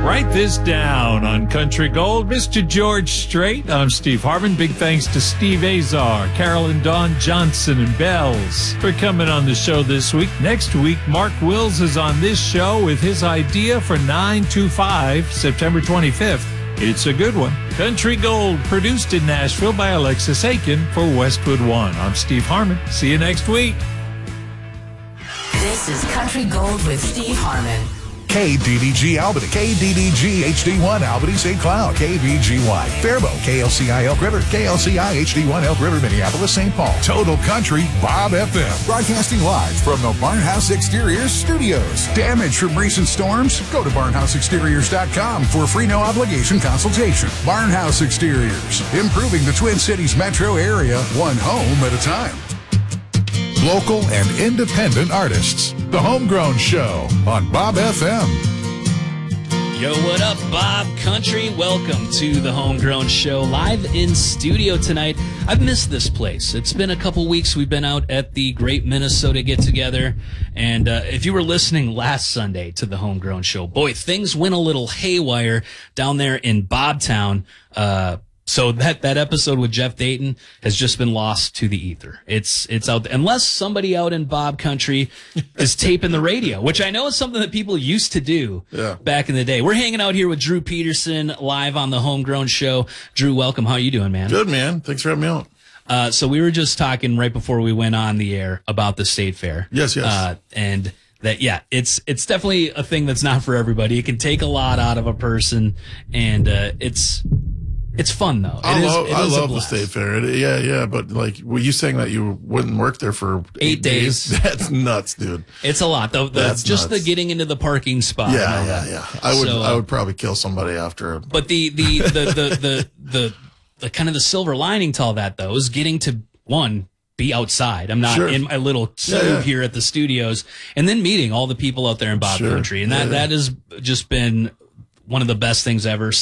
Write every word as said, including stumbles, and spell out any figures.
Write this down on Country Gold. Mister George Strait. I'm Steve Harmon. Big thanks to Steve Azar, Carolyn Dawn Johnson, and Bells for coming on the show this week. Next week, Mark Wills is on this show with his idea for nine two five, September twenty-fifth. It's a good one. Country Gold, produced in Nashville by Alexis Aiken for Westwood One. I'm Steve Harmon. See you next week. This is Country Gold with Steve Harmon. K D D G Albany, K D D G H D one Albany Saint Cloud, K B G Y Faribault, K L C I Elk River, K L C I H D one Elk River, Minneapolis, Saint Paul. Total Country, Bob F M. Broadcasting live from the Barnhouse Exteriors studios. Damage from recent storms? Go to barnhouse exteriors dot com for a free no obligation consultation. Barnhouse Exteriors, improving the Twin Cities metro area, one home at a time. Local and independent artists. The Homegrown Show on Bob F M. Yo, what up, Bob Country? Welcome to the Homegrown Show, live in studio tonight. I've missed this place. It's been a couple weeks. We've been out at the Great Minnesota Get-Together, and uh, if you were listening last Sunday to the Homegrown Show, boy, things went a little haywire down there in Bobtown. Uh, So that, that episode with Jeff Dayton has just been lost to the ether. It's, it's out there. Unless somebody out in Bob Country is taping the radio, which I know is something that people used to do yeah. back in the day. We're hanging out here with Drew Peterson live on the Homegrown Show. Drew, welcome. How are you doing, man? Good, man. Thanks for having me out. Uh, so we were just talking right before we went on the air about the State Fair. Yes, yes. Uh, and that, yeah, it's, it's definitely a thing that's not for everybody. It can take a lot out of a person, and, uh, it's, It's fun, though. It I is, love, it I is love the State Fair. It, yeah, yeah, but like, were you saying that you wouldn't work there for eight, eight days? days? That's nuts, dude. It's a lot, though. That's just nuts. the getting into the parking spot. Yeah, yeah, yeah. I would, so, I would probably kill somebody after. But the, the, the, the, the, the, the, the kind of the silver lining to all that, though, is getting to, one, be outside. I'm not sure. in my little cube yeah, yeah. here at the studios, and then meeting all the people out there in Bob sure. Country, and that, yeah, yeah. that has just been one of the best things ever.